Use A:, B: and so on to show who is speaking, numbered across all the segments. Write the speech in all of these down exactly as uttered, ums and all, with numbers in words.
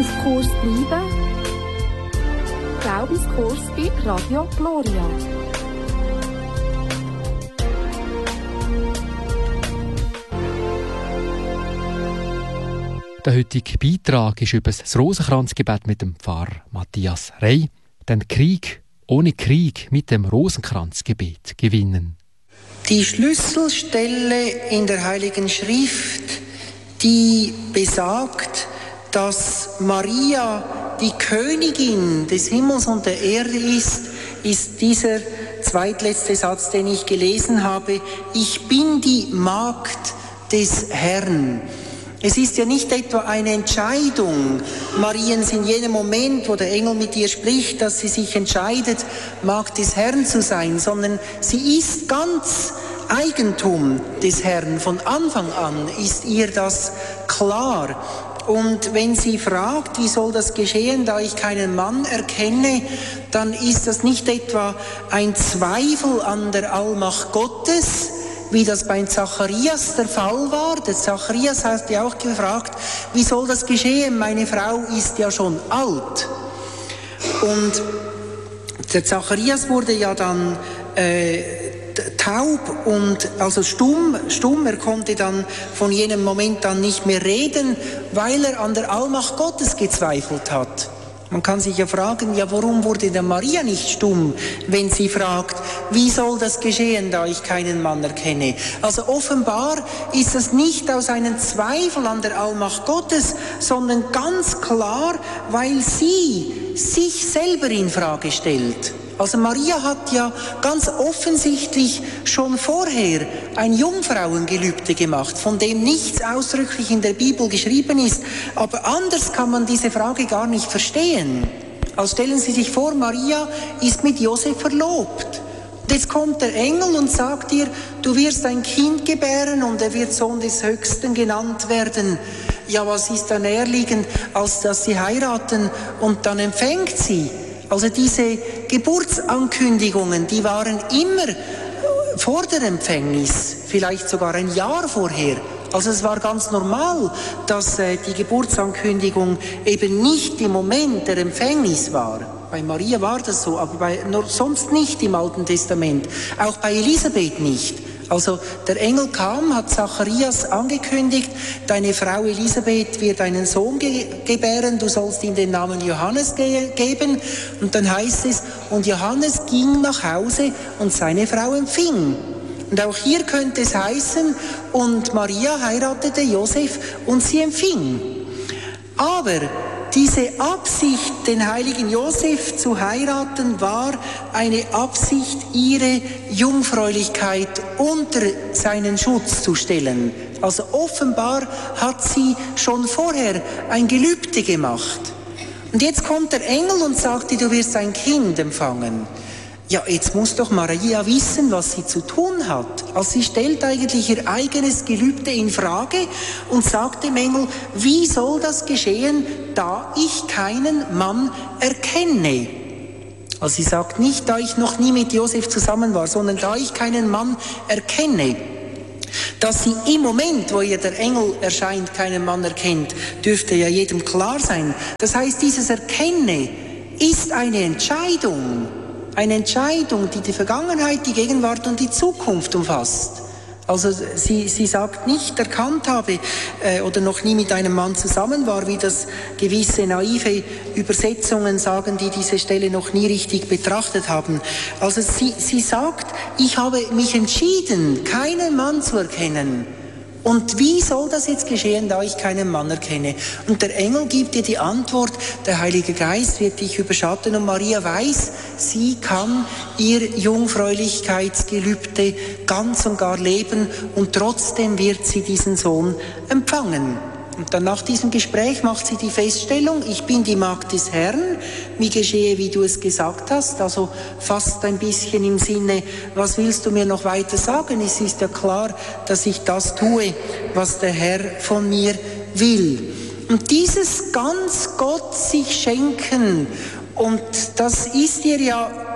A: Auf Kurs bleiben. Glaubenskurs bei Radio Gloria.
B: Der heutige Beitrag ist über das Rosenkranzgebet mit dem Pfarrer Matthias Rey. Den Krieg ohne Krieg mit dem Rosenkranzgebet gewinnen.
C: Die Schlüsselstelle in der Heiligen Schrift, die besagt, dass Maria die Königin des Himmels und der Erde ist, ist dieser zweitletzte Satz, den ich gelesen habe. Ich bin die Magd des Herrn. Es ist ja nicht etwa eine Entscheidung Mariens in jenem Moment, wo der Engel mit ihr spricht, dass sie sich entscheidet, Magd des Herrn zu sein, sondern sie ist ganz Eigentum des Herrn. Von Anfang an ist ihr das klar. Und wenn sie fragt, wie soll das geschehen, da ich keinen Mann erkenne, dann ist das nicht etwa ein Zweifel an der Allmacht Gottes, wie das bei Zacharias der Fall war. Der Zacharias hat ja auch gefragt, wie soll das geschehen? Meine Frau ist ja schon alt. Und der Zacharias wurde ja dann äh, taub und also stumm, stumm. Er konnte dann von jenem Moment an nicht mehr reden, weil er an der Allmacht Gottes gezweifelt hat. Man kann sich ja fragen, ja, warum wurde der Maria nicht stumm, wenn sie fragt, wie soll das geschehen, da ich keinen Mann erkenne? Also offenbar ist das nicht aus einem Zweifel an der Allmacht Gottes, sondern ganz klar, weil sie sich selber in Frage stellt. Also Maria hat ja ganz offensichtlich schon vorher ein Jungfrauengelübde gemacht, von dem nichts ausdrücklich in der Bibel geschrieben ist. Aber anders kann man diese Frage gar nicht verstehen. Also stellen Sie sich vor, Maria ist mit Josef verlobt. Und jetzt kommt der Engel und sagt ihr, du wirst ein Kind gebären und er wird Sohn des Höchsten genannt werden. Ja, was ist da näherliegend, als dass sie heiraten und dann empfängt sie? Also diese Geburtsankündigungen, die waren immer vor der Empfängnis, vielleicht sogar ein Jahr vorher. Also es war ganz normal, dass äh, die Geburtsankündigung eben nicht im Moment der Empfängnis war. Bei Maria war das so, aber bei, nur, sonst nicht im Alten Testament. Auch bei Elisabeth nicht. Also der Engel kam, hat Zacharias angekündigt, deine Frau Elisabeth wird einen Sohn ge- gebären, du sollst ihm den Namen Johannes ge- geben. Und dann heißt es, und Johannes ging nach Hause und seine Frau empfing. Und auch hier könnte es heißen, und Maria heiratete Josef und sie empfing. Aber diese Absicht, den heiligen Josef zu heiraten, war eine Absicht, ihre Jungfräulichkeit unter seinen Schutz zu stellen. Also offenbar hat sie schon vorher ein Gelübde gemacht. Und jetzt kommt der Engel und sagt dir, du wirst ein Kind empfangen. Ja, jetzt muss doch Maria wissen, was sie zu tun hat. Also sie stellt eigentlich ihr eigenes Gelübde in Frage und sagt dem Engel, wie soll das geschehen, da ich keinen Mann erkenne? Also sie sagt nicht, da ich noch nie mit Josef zusammen war, sondern da ich keinen Mann erkenne. Dass sie im Moment, wo ihr der Engel erscheint, keinen Mann erkennt, dürfte ja jedem klar sein. Das heißt, dieses Erkenne ist eine Entscheidung. Eine Entscheidung, die die Vergangenheit, die Gegenwart und die Zukunft umfasst. Also sie, sie sagt nicht, erkannt habe äh, oder noch nie mit einem Mann zusammen war, wie das gewisse naive Übersetzungen sagen, die diese Stelle noch nie richtig betrachtet haben. Also sie, sie sagt, ich habe mich entschieden, keinen Mann zu erkennen. Und wie soll das jetzt geschehen, da ich keinen Mann erkenne? Und der Engel gibt ihr die Antwort, der Heilige Geist wird dich überschatten und Maria weiß, sie kann ihr Jungfräulichkeitsgelübde ganz und gar leben und trotzdem wird sie diesen Sohn empfangen. Und dann nach diesem Gespräch macht sie die Feststellung, ich bin die Magd des Herrn, mir geschehe, wie du es gesagt hast, also fast ein bisschen im Sinne, was willst du mir noch weiter sagen? Es ist ja klar, dass ich das tue, was der Herr von mir will. Und dieses ganz Gott sich schenken, und das ist ihr ja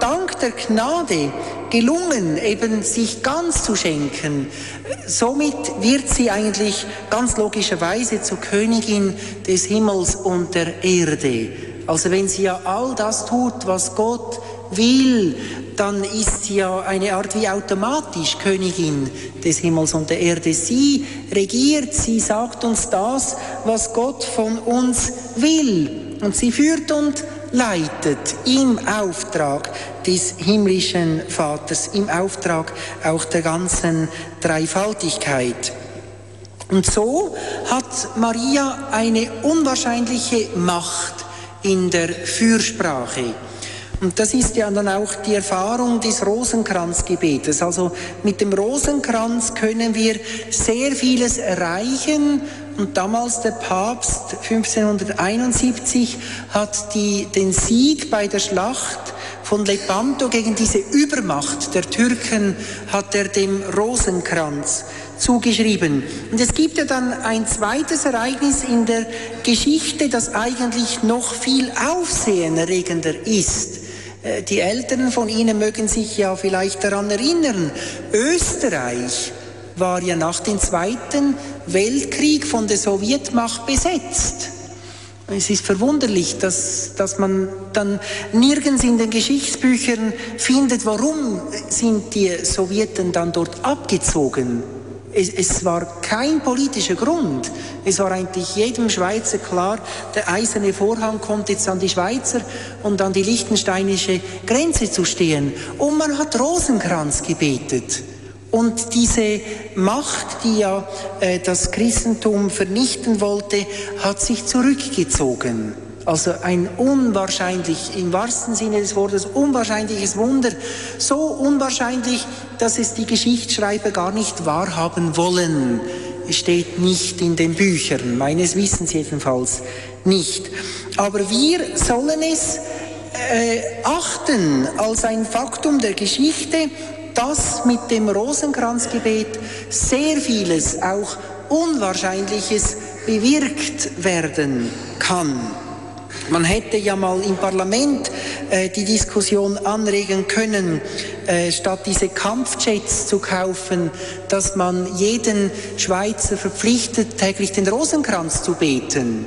C: dank der Gnade gelungen, eben sich ganz zu schenken. Somit wird sie eigentlich ganz logischerweise zur Königin des Himmels und der Erde. Also wenn sie ja all das tut, was Gott will, dann ist sie ja eine Art wie automatisch Königin des Himmels und der Erde. Sie regiert, sie sagt uns das, was Gott von uns will. Und sie führt und leitet im Auftrag des himmlischen Vaters, im Auftrag auch der ganzen Dreifaltigkeit. Und so hat Maria eine unwahrscheinliche Macht in der Fürsprache. Und das ist ja dann auch die Erfahrung des Rosenkranzgebetes. Also mit dem Rosenkranz können wir sehr vieles erreichen. Und damals der Papst fünfzehnhunderteinundsiebzig hat die, den Sieg bei der Schlacht von Lepanto gegen diese Übermacht der Türken hat er dem Rosenkranz zugeschrieben. Und es gibt ja dann ein zweites Ereignis in der Geschichte, das eigentlich noch viel aufsehenerregender ist. Die Älteren von Ihnen mögen sich ja vielleicht daran erinnern, Österreich war ja nach dem Zweiten Weltkrieg von der Sowjetmacht besetzt. Es ist verwunderlich, dass, dass man dann nirgends in den Geschichtsbüchern findet, warum sind die Sowjeten dann dort abgezogen. Es, es war kein politischer Grund. Es war eigentlich jedem Schweizer klar, der eiserne Vorhang kommt jetzt an die Schweizer und an die liechtensteinische Grenze zu stehen. Und man hat Rosenkranz gebetet. Und diese Macht, die ja äh, das Christentum vernichten wollte, hat sich zurückgezogen. Also ein unwahrscheinlich, im wahrsten Sinne des Wortes, unwahrscheinliches Wunder. So unwahrscheinlich, dass es die Geschichtsschreiber gar nicht wahrhaben wollen. Es steht nicht in den Büchern, meines Wissens jedenfalls nicht. Aber wir sollen es äh, achten als ein Faktum der Geschichte, dass mit dem Rosenkranzgebet sehr vieles, auch Unwahrscheinliches, bewirkt werden kann. Man hätte ja mal im Parlament äh, die Diskussion anregen können, äh, statt diese Kampfjets zu kaufen, dass man jeden Schweizer verpflichtet, täglich den Rosenkranz zu beten.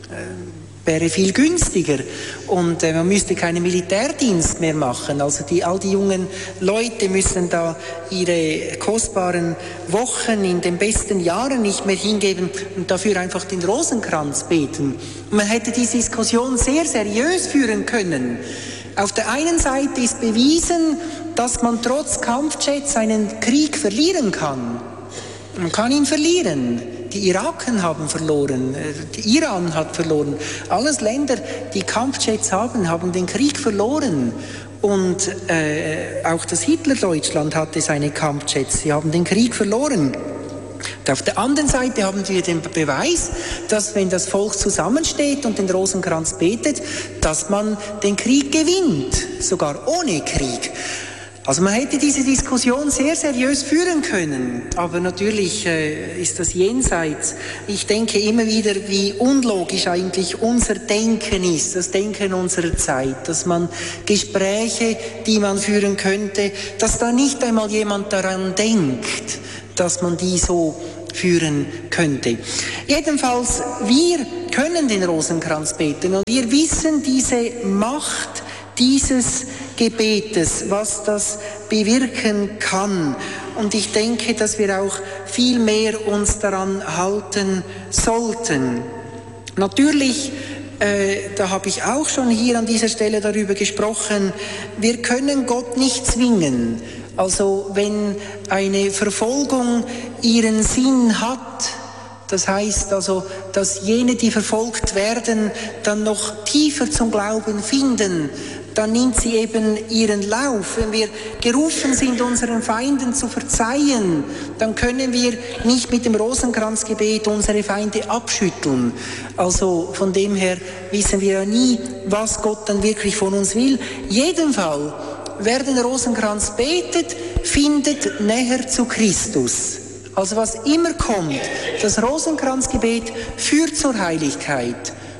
C: Äh, wäre viel günstiger und äh, man müsste keinen Militärdienst mehr machen. Also die, all die jungen Leute müssen da ihre kostbaren Wochen in den besten Jahren nicht mehr hingeben und dafür einfach den Rosenkranz beten. Und man hätte diese Diskussion sehr seriös führen können. Auf der einen Seite ist bewiesen, dass man trotz Kampfjets einen Krieg verlieren kann. Man kann ihn verlieren. Die Iraken haben verloren, der Iran hat verloren. Alles Länder, die Kampfjets haben, haben den Krieg verloren. Und äh, auch das Hitler-Deutschland hatte seine Kampfjets. Sie haben den Krieg verloren. Und auf der anderen Seite haben wir den Beweis, dass wenn das Volk zusammensteht und den Rosenkranz betet, dass man den Krieg gewinnt, sogar ohne Krieg. Also man hätte diese Diskussion sehr seriös führen können, aber natürlich äh, ist das jenseits. Ich denke immer wieder, wie unlogisch eigentlich unser Denken ist, das Denken unserer Zeit, dass man Gespräche, die man führen könnte, dass da nicht einmal jemand daran denkt, dass man die so führen könnte. Jedenfalls, wir können den Rosenkranz beten und wir wissen diese Macht dieses Gebetes, was das bewirken kann. Und ich denke, dass wir auch viel mehr uns daran halten sollten. Natürlich, äh, da habe ich auch schon hier an dieser Stelle darüber gesprochen, wir können Gott nicht zwingen. Also wenn eine Verfolgung ihren Sinn hat, das heißt also, dass jene, die verfolgt werden, dann noch tiefer zum Glauben finden, dann nimmt sie eben ihren Lauf. Wenn wir gerufen sind, unseren Feinden zu verzeihen, dann können wir nicht mit dem Rosenkranzgebet unsere Feinde abschütteln. Also von dem her wissen wir ja nie, was Gott dann wirklich von uns will. Jedenfalls, wer den Rosenkranz betet, findet näher zu Christus. Also was immer kommt, das Rosenkranzgebet führt zur Heiligkeit,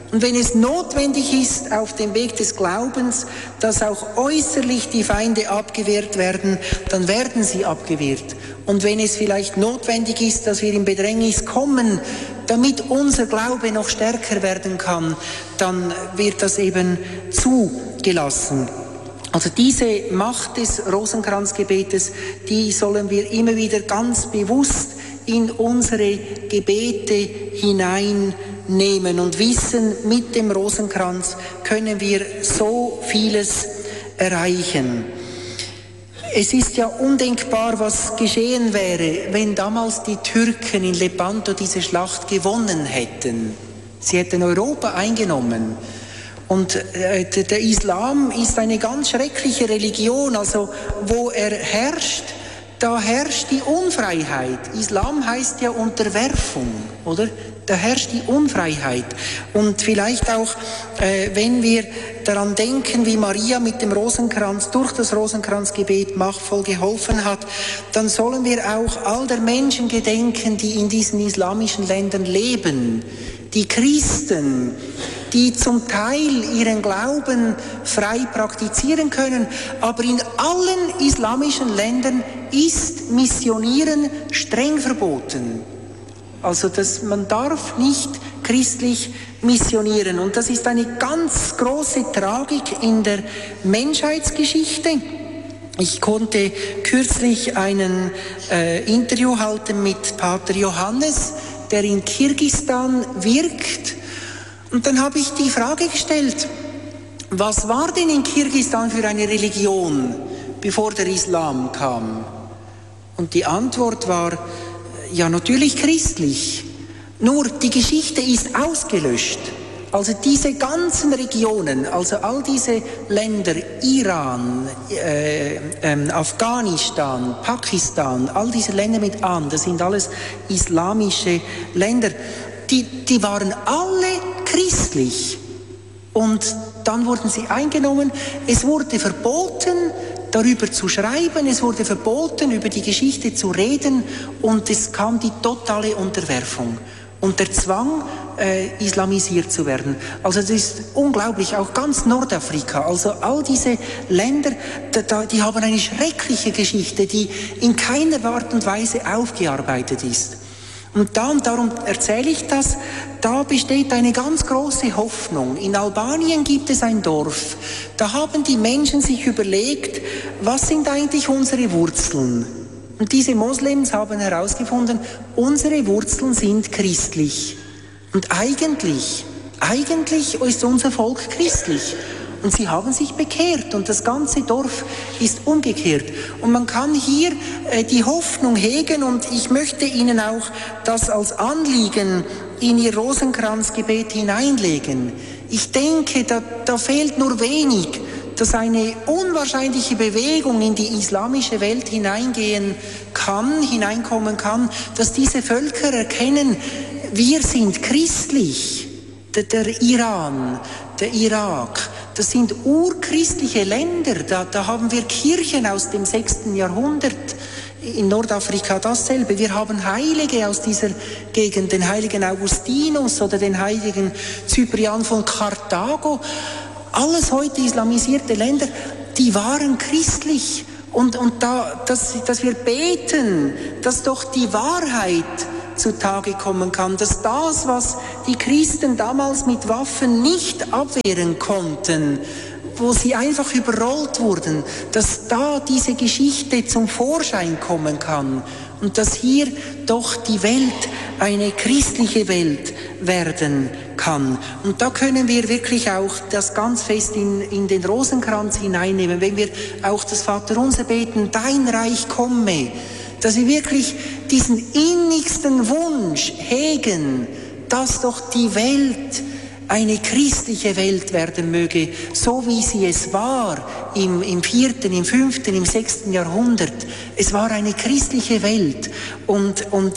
C: Und wenn es notwendig ist auf dem Weg des Glaubens, dass auch äußerlich die Feinde abgewehrt werden, dann werden sie abgewehrt. Und wenn es vielleicht notwendig ist, dass wir in Bedrängnis kommen, damit unser Glaube noch stärker werden kann, dann wird das eben zugelassen. Also diese Macht des Rosenkranzgebetes, die sollen wir immer wieder ganz bewusst in unsere Gebete hineinnehmen und wissen, mit dem Rosenkranz können wir so vieles erreichen. Es ist ja undenkbar, was geschehen wäre, wenn damals die Türken in Lepanto diese Schlacht gewonnen hätten. Sie hätten Europa eingenommen. Und äh, der Islam ist eine ganz schreckliche Religion, also wo er herrscht, da herrscht die Unfreiheit. Islam heißt ja Unterwerfung, oder? Da herrscht die Unfreiheit. Und vielleicht auch, äh, wenn wir daran denken, wie Maria mit dem Rosenkranz, durch das Rosenkranzgebet machtvoll geholfen hat, dann sollen wir auch all der Menschen gedenken, die in diesen islamischen Ländern leben. Die Christen, die zum Teil ihren Glauben frei praktizieren können, aber in allen islamischen Ländern ist Missionieren streng verboten. Also dass man darf nicht christlich missionieren. Und das ist eine ganz große Tragik in der Menschheitsgeschichte. Ich konnte kürzlich ein äh, Interview halten mit Pater Johannes, der in Kirgisistan wirkt. Und dann habe ich die Frage gestellt, was war denn in Kirgisistan für eine Religion, bevor der Islam kam? Und die Antwort war, ja, natürlich christlich. Nur die Geschichte ist ausgelöscht. Also diese ganzen Regionen, also all diese Länder, Iran, äh, äh, Afghanistan, Pakistan, all diese Länder mit an, das sind alles islamische Länder, die, die waren alle christlich. Und dann wurden sie eingenommen. Es wurde verboten, darüber zu schreiben, es wurde verboten, über die Geschichte zu reden, und es kam die totale Unterwerfung und der Zwang, äh, islamisiert zu werden. Also das ist unglaublich, auch ganz Nordafrika, also all diese Länder, da, da, die haben eine schreckliche Geschichte, die in keiner Art und Weise aufgearbeitet ist. Und da, und darum erzähle ich das, da besteht eine ganz große Hoffnung. In Albanien gibt es ein Dorf, da haben die Menschen sich überlegt, was sind eigentlich unsere Wurzeln? Und diese Moslems haben herausgefunden, unsere Wurzeln sind christlich. Und eigentlich, eigentlich ist unser Volk christlich. Und sie haben sich bekehrt und das ganze Dorf ist umgekehrt. Und man kann hier äh, die Hoffnung hegen, und ich möchte Ihnen auch das als Anliegen in Ihr Rosenkranzgebet hineinlegen. Ich denke, da, da fehlt nur wenig, dass eine unwahrscheinliche Bewegung in die islamische Welt hineingehen kann, hineinkommen kann, dass diese Völker erkennen, wir sind christlich. Der, der Iran, der Irak, das sind urchristliche Länder, da, da haben wir Kirchen aus dem sechsten Jahrhundert, in Nordafrika dasselbe. Wir haben Heilige aus dieser Gegend, den heiligen Augustinus oder den heiligen Cyprian von Karthago. Alles heute islamisierte Länder, die waren christlich. Und, und da, dass, dass wir beten, dass doch die Wahrheit zutage kommen kann, dass das, was die Christen damals mit Waffen nicht abwehren konnten, wo sie einfach überrollt wurden, dass da diese Geschichte zum Vorschein kommen kann und dass hier doch die Welt eine christliche Welt werden kann. Und da können wir wirklich auch das ganz fest in, in den Rosenkranz hineinnehmen, wenn wir auch das Vaterunser beten, dein Reich komme, dass wir wirklich diesen innigsten Wunsch hegen, dass doch die Welt eine christliche Welt werden möge, so wie sie es war im, im vierten, im fünften, im sechsten Jahrhundert. Es war eine christliche Welt, und, und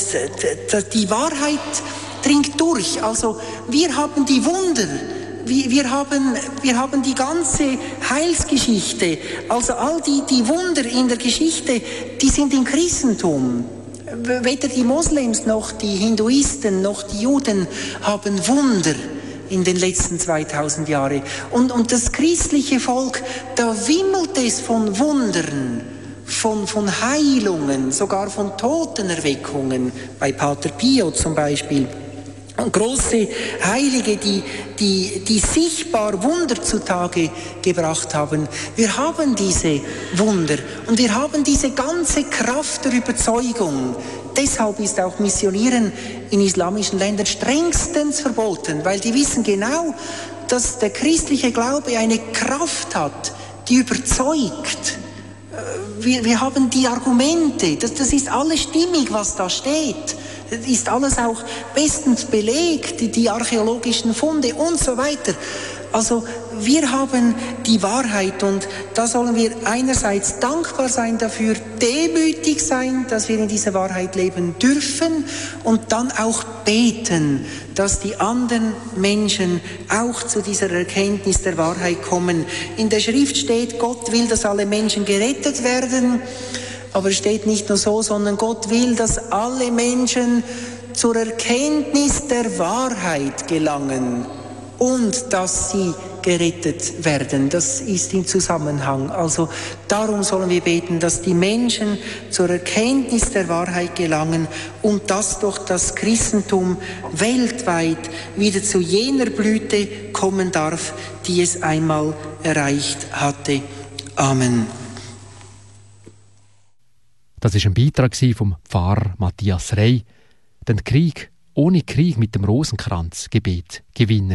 C: die Wahrheit dringt durch. Also wir haben die Wunder, wir, wir, haben, wir haben die ganze Heilsgeschichte, also all die, die Wunder in der Geschichte, die sind im Christentum. Weder die Moslems noch die Hinduisten noch die Juden haben Wunder in den letzten zweitausend Jahren. Und, und das christliche Volk, da wimmelt es von Wundern, von, von Heilungen, sogar von Totenerweckungen, bei Pater Pio zum Beispiel. Und große Heilige, die, die, die sichtbar Wunder zutage gebracht haben. Wir haben diese Wunder und wir haben diese ganze Kraft der Überzeugung. Deshalb ist auch Missionieren in islamischen Ländern strengstens verboten, weil die wissen genau, dass der christliche Glaube eine Kraft hat, die überzeugt. Wir, wir haben die Argumente, das, das ist alles stimmig, was da steht. Das ist alles auch bestens belegt, die, die archäologischen Funde und so weiter. Also wir haben die Wahrheit und da sollen wir einerseits dankbar sein dafür, demütig sein, dass wir in dieser Wahrheit leben dürfen und dann auch beten, dass die anderen Menschen auch zu dieser Erkenntnis der Wahrheit kommen. In der Schrift steht, Gott will, dass alle Menschen gerettet werden. Aber es steht nicht nur so, sondern Gott will, dass alle Menschen zur Erkenntnis der Wahrheit gelangen und dass sie gerettet werden. Das ist im Zusammenhang. Also darum sollen wir beten, dass die Menschen zur Erkenntnis der Wahrheit gelangen und dass durch das Christentum weltweit wieder zu jener Blüte kommen darf, die es einmal erreicht hatte. Amen.
B: Das war ein Beitrag vom Pfarrer Matthias Rey. Den Krieg ohne Krieg mit dem Rosenkranzgebet gewinnen.